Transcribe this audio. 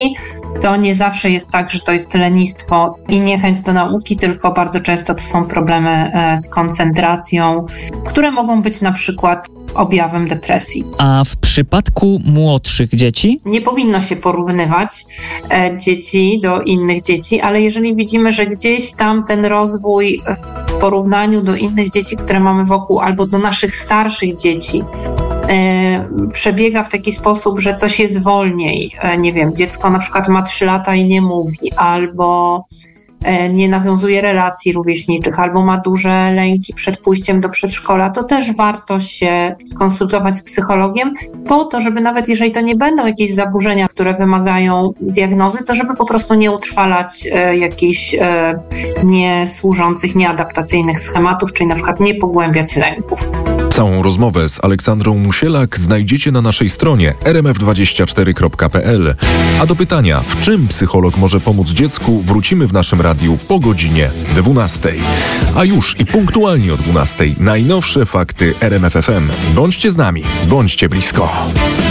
to nie zawsze jest tak, że to jest lenistwo i niechęć do nauki, tylko bardzo często to są problemy z koncentracją, które mogą być na przykład objawem depresji. A w przypadku młodszych dzieci? Nie powinno się porównywać dzieci do innych dzieci, ale jeżeli widzimy, że gdzieś tam ten rozwój w porównaniu do innych dzieci, które mamy wokół, albo do naszych starszych dzieci, przebiega w taki sposób, że coś jest wolniej. Nie wiem, dziecko na przykład ma 3 lata i nie mówi, albo nie nawiązuje relacji rówieśniczych, albo ma duże lęki przed pójściem do przedszkola, to też warto się skonsultować z psychologiem po to, żeby nawet jeżeli to nie będą jakieś zaburzenia, które wymagają diagnozy, to żeby po prostu nie utrwalać jakichś niesłużących, nieadaptacyjnych schematów, czyli na przykład nie pogłębiać lęków. Całą rozmowę z Aleksandrą Musielak znajdziecie na naszej stronie rmf24.pl. A do pytania, w czym psycholog może pomóc dziecku, wrócimy w naszym radiu po godzinie 12. A już i punktualnie o 12 najnowsze fakty RMF FM. Bądźcie z nami, bądźcie blisko.